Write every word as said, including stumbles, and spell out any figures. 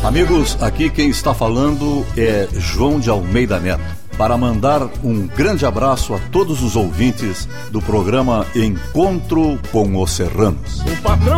Amigos, aqui quem está falando é João de Almeida Neto, para mandar um grande abraço a todos os ouvintes do programa Encontro com os Serranos. O patrão